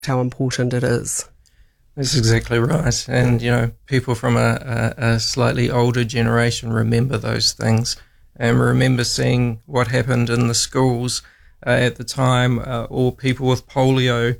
how important it is. That's exactly right. And, people from a slightly older generation remember those things and remember seeing what happened in the schools at the time, or people with polio.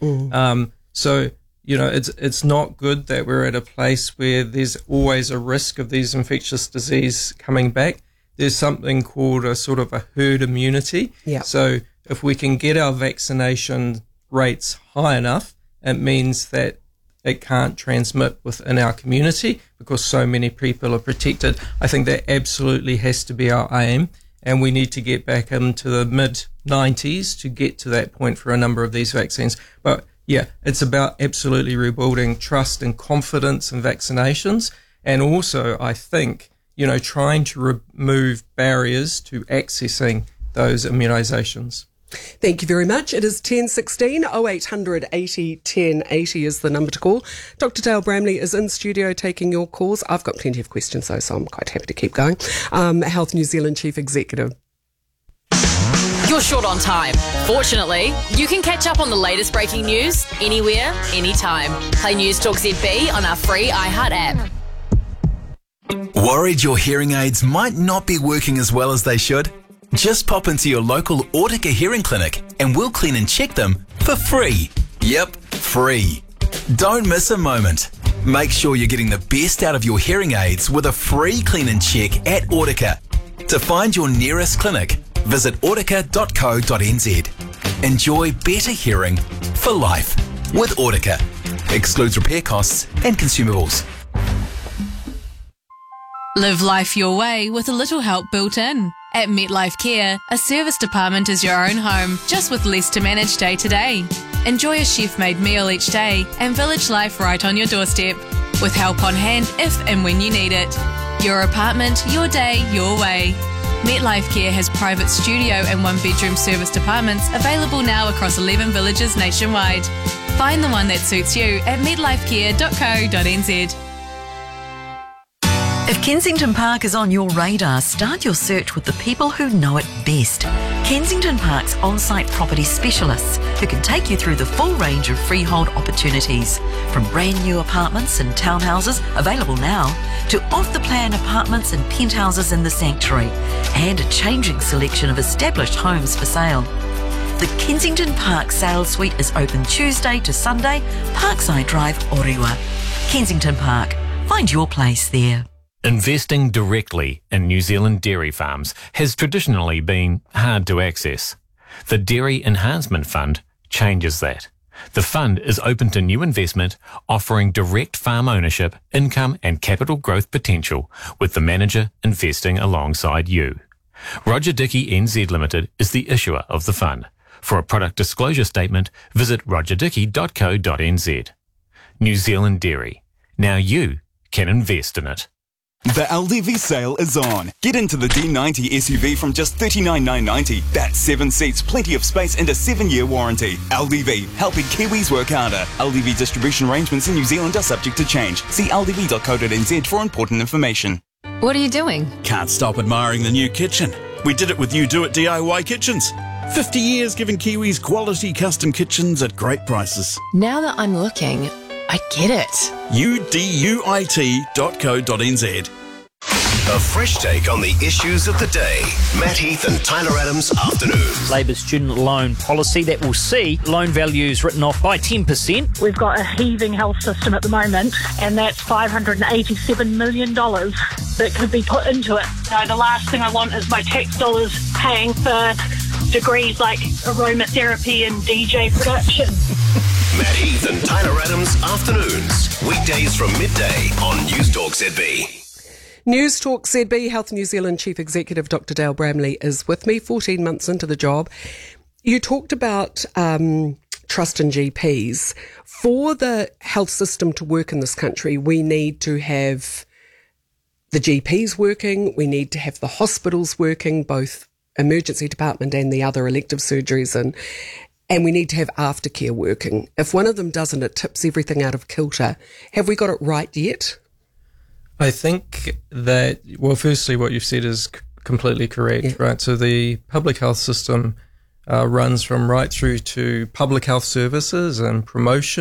It's not good that we're at a place where there's always a risk of these infectious disease coming back. There's something called a sort of a herd immunity. Yeah. So if we can get our vaccination rates high enough, it means that it can't transmit within our community because so many people are protected. I think that absolutely has to be our aim, and we need to get back into the mid-90s to get to that point for a number of these vaccines. But yeah, it's about absolutely rebuilding trust and confidence in vaccinations, and also, I think, trying to remove barriers to accessing those immunisations. Thank you very much. It is 10:16. 0800 80 1080 is the number to call. Dr. Dale Bramley is in studio taking your calls. I've got plenty of questions though, so I'm quite happy to keep going. Health New Zealand Chief Executive. You're short on time. Fortunately, you can catch up on the latest breaking news anywhere, anytime. Play News Talk ZB on our free iHeart app. Worried your hearing aids might not be working as well as they should? Just pop into your local Autica hearing clinic and we'll clean and check them for free. Yep, free. Don't miss a moment. Make sure you're getting the best out of your hearing aids with a free clean and check at Autica. To find your nearest clinic, visit autica.co.nz. Enjoy better hearing for life with Autica. Excludes repair costs and consumables. Live life your way with a little help built in. At MetLife Care, a service department is your own home, just with less to manage day to day. Enjoy a chef-made meal each day and village life right on your doorstep, with help on hand if and when you need it. Your apartment, your day, your way. MetLife Care has private studio and one-bedroom service departments available now across 11 villages nationwide. Find the one that suits you at metlifecare.co.nz. If Kensington Park is on your radar, start your search with the people who know it best. Kensington Park's on-site property specialists who can take you through the full range of freehold opportunities, from brand new apartments and townhouses available now to off-the-plan apartments and penthouses in the sanctuary, and a changing selection of established homes for sale. The Kensington Park Sales Suite is open Tuesday to Sunday, Parkside Drive, Orewa. Kensington Park. Find your place there. Investing directly in New Zealand dairy farms has traditionally been hard to access. The Dairy Enhancement Fund changes that. The fund is open to new investment, offering direct farm ownership, income and capital growth potential, with the manager investing alongside you. Roger Dickey NZ Limited is the issuer of the fund. For a product disclosure statement, visit rogerdickey.co.nz. New Zealand Dairy. Now you can invest in it. The LDV sale is on. Get into the D90 SUV from just $39,990. That's 7 seats, plenty of space and a 7-year warranty. LDV, helping Kiwis work harder. LDV distribution arrangements in New Zealand are subject to change. See ldv.co.nz for important information. What are you doing? Can't stop admiring the new kitchen. We did it with You Do It DIY Kitchens. 50 years giving Kiwis quality custom kitchens at great prices. Now that I'm looking, I get it. uduit.co.nz. A fresh take on the issues of the day. Matt Heath and Tyler Adams afternoon. Labour's student loan policy that will see loan values written off by 10%. We've got a heaving health system at the moment, and that's $587 million that could be put into it. So the last thing I want is my tax dollars paying for degrees like aromatherapy and DJ production. Matt Heath and Tyler Adams afternoons. Weekdays from midday on News Talk ZB. News Talk ZB, Health New Zealand Chief Executive Dr. Dale Bramley is with me, 14 months into the job. You talked about trust in GPs. For the health system to work in this country, we need to have the GPs working, we need to have the hospitals working, both emergency department and the other elective surgeries, and we need to have aftercare working. If one of them doesn't, it tips everything out of kilter. Have we got it right yet? I think that, well, firstly, what you've said is completely correct, right? So the public health system runs from right through to public health services and promotion